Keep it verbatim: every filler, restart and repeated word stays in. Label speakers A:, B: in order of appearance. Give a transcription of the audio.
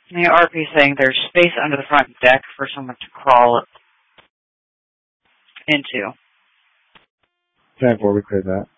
A: The R P saying there's space under the front deck for someone to crawl into.
B: ten four, we cleared that.